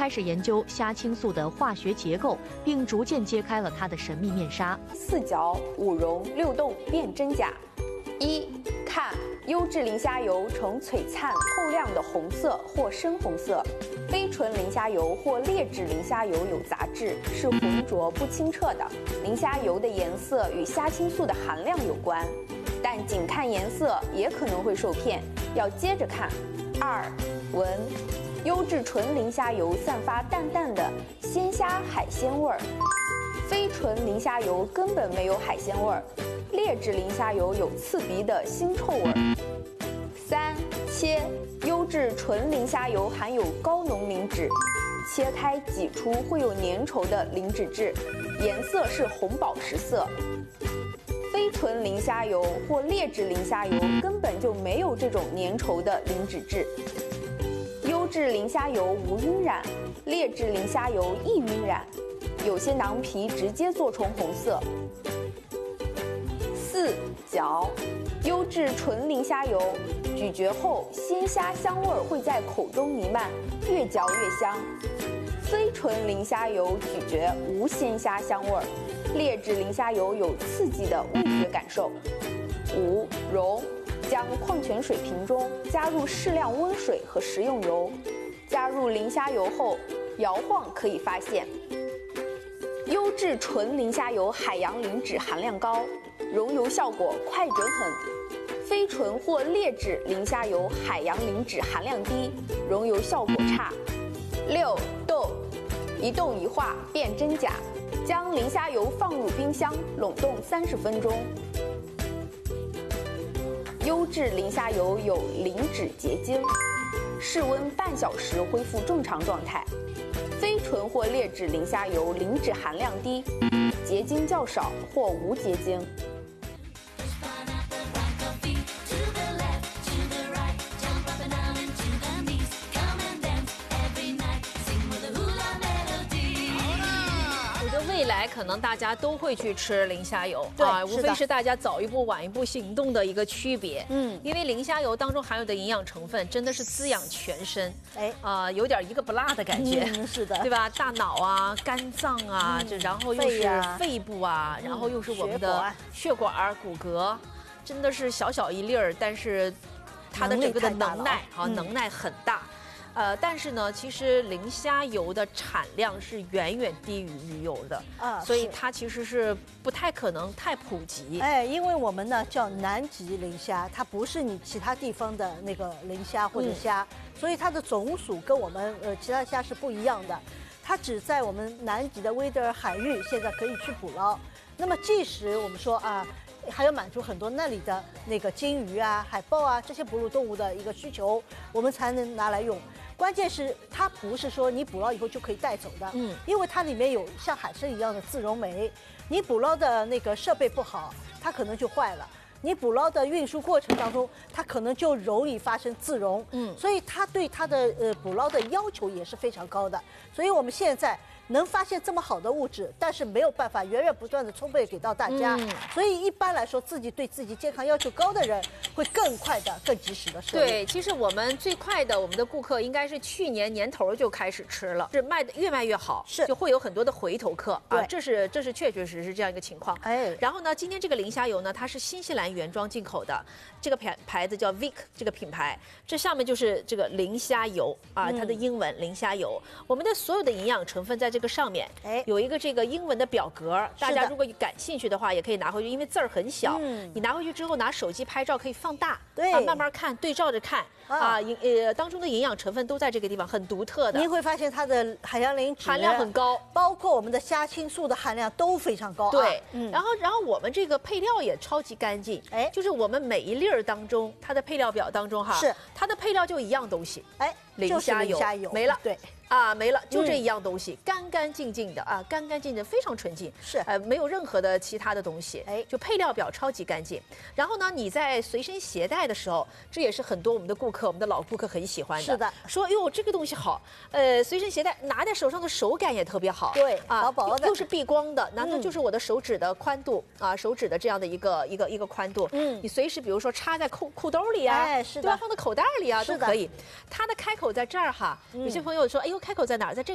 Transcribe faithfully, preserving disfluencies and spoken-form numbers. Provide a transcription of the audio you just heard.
开始研究虾青素的化学结构，并逐渐揭开了它的神秘面纱。 四角、五溶、六动辨真假。一看优质磷虾油呈璀璨透亮的红色或深红色，非纯磷虾油或劣质磷虾油有杂质，是浑浊不清澈的。磷虾油的颜色与虾青素的含量有关，但仅看颜色也可能会受骗，要接着看。二闻，优质纯磷虾油散发淡淡的鲜虾海鲜味儿，非纯磷虾油根本没有海鲜味儿。劣质磷虾油有刺鼻的腥臭味儿。三切，优质纯磷虾油含有高浓磷脂，切开挤出会有粘稠的磷脂质，颜色是红宝石色。非纯磷虾油或劣质磷虾油根本就没有这种粘稠的磷脂质。优质磷虾油无晕染，劣质磷虾油易晕染，有些囊皮直接做成红色。四嚼，优质纯磷虾油咀嚼后鲜虾香味会在口中弥漫，越嚼越香。非纯磷虾油咀嚼无鲜虾香味，劣质磷虾油有刺激的味觉感受。五溶，将矿泉水瓶中加入适量温水和食用油，加入磷虾油后摇晃可以发现，优质纯磷虾油海洋磷脂含量高，溶油效果快准狠。非纯或劣质磷虾油海洋磷脂含量低，溶油效果差。六冻，一冻一化辨真假，将磷虾油放入冰箱冷冻三十分钟。优质磷虾油有磷脂结晶，室温半小时恢复正常状态。非纯或劣质磷虾油磷脂含量低，结晶较少或无结晶。 未来可能大家都会去吃磷虾油啊，无非是大家早一步晚一步行动的一个区别。嗯，因为磷虾油当中含有的营养成分真的是滋养全身，哎啊、呃，有点一个不落的感觉。 嗯，是的， 对吧？大脑啊、肝脏啊，这、嗯、然后又是肺部啊，嗯、然后又是我们的血管、骨骼，真的是小小一粒儿，但是它的整个的能耐啊，能耐很大。呃，但是呢，其实磷虾油的产量是远远低于鱼油的啊，所以它其实是不太可能太普及。 哎，因为我们呢叫南极磷虾，它不是你其他地方的那个磷虾或者虾，嗯、所以它的种属跟我们呃其他虾是不一样的。它只在我们南极的威德尔海域现在可以去捕捞。那么即使我们说啊，还要满足很多那里的那个金鱼啊、海豹啊这些哺乳动物的一个需求，我们才能拿来用。关键是它不是说你捕捞以后就可以带走的，嗯，因为它里面有像海参一样的自溶酶，你捕捞的那个设备不好，它可能就坏了。你捕捞的运输过程当中，它可能就容易发生自溶，嗯，所以它对它的呃捕捞的要求也是非常高的。所以我们现在能发现这么好的物质，但是没有办法源源不断的充沛给到大家，嗯、所以一般来说，自己对自己健康要求高的人会更快的、更及时的摄入。 对，其实我们最快的，我们的顾客应该是去年年头就开始吃了，是卖的越卖越好，是就会有很多的回头客啊，这是这是确确实实这样一个情况。哎，然后呢，今天这个磷虾油呢，它是新西兰原装进口的，这个牌牌子叫 Vic 这个品牌，这上面就是这个磷虾油啊，它的英文磷虾油，我们的所有的营养成分在这个上面，哎，有一个这个英文的表格，大家如果感兴趣的话，也可以拿回去，因为字儿很小，嗯、你拿回去之后拿手机拍照可以放大，对，啊，慢慢看，对照着看，啊，营呃当中的营养成分都在这个地方，很独特的。 您会发现它的海洋磷脂含量很高， 包括我们的虾青素的含量都非常高。 对，嗯、然后然后我们这个配料也超级干净，哎，就是我们每一粒儿当中，它的配料表当中哈，是它的配料就一样东西，哎，磷虾油没了，对。啊，没了，就这一样东西，嗯、干干净净的啊，干干净净，非常纯净，是，呃，没有任何的其他的东西，哎，就配料表超级干净。然后呢，你在随身携带的时候，这也是很多我们的顾客，我们的老顾客很喜欢的，是的，说哟这个东西好，呃，随身携带，拿在手上的手感也特别好，对，啊，薄薄的，又是避光的，那那就是我的手指的宽度啊，手指的这样的一个一个一个宽度，嗯，你随时比如说插在裤裤兜里啊，哎，是的，对吧？放在口袋里啊都可以。它的开口在这儿哈，有些朋友说，哎呦，开口在哪儿？在这。